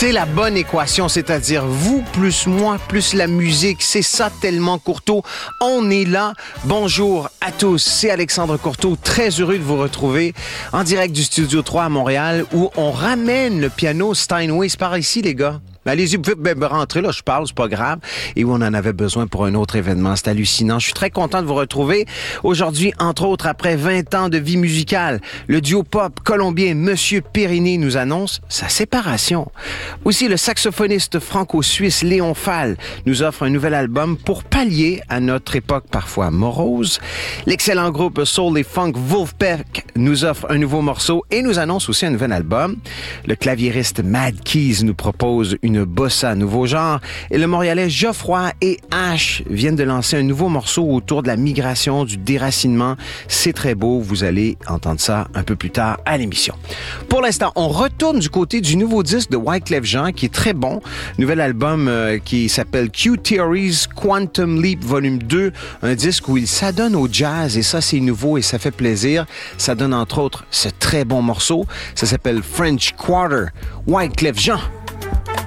C'est la bonne équation, c'est-à-dire vous plus moi plus la musique. C'est ça tellement Courteau. On est là. Bonjour à tous, c'est Alexandre Courteau. Très heureux de vous retrouver en direct du Studio 3 à Montréal où on ramène le piano Steinway. C'est par ici, les gars. Allez-y, vous pouvez me rentrer, là, je parle, c'est pas grave. Et où on en avait besoin pour un autre événement. C'est hallucinant. Je suis très content de vous retrouver. Aujourd'hui, entre autres, après 20 ans de vie musicale, le duo pop colombien Monsieur Périni nous annonce sa séparation. Aussi, le saxophoniste franco-suisse Léon Fall nous offre un nouvel album pour pallier à notre époque parfois morose. L'excellent groupe Soul et Funk Wolfpack nous offre un nouveau morceau et nous annonce aussi un nouvel album. Le claviériste Mad Keys nous propose une bossa nouveau genre et le Montréalais Geoffroy et Ash viennent de lancer un nouveau morceau autour de la migration, du déracinement. C'est très beau, vous allez entendre ça un peu plus tard à l'émission. Pour l'instant, on retourne du côté du nouveau disque de Wyclef Jean qui est très bon. Nouvel album qui s'appelle Q-Theories Quantum Leap Volume 2, un disque où il s'adonne au jazz et ça c'est nouveau et ça fait plaisir. Ça donne entre autres ce très bon morceau. Ça s'appelle French Quarter. Wyclef Jean.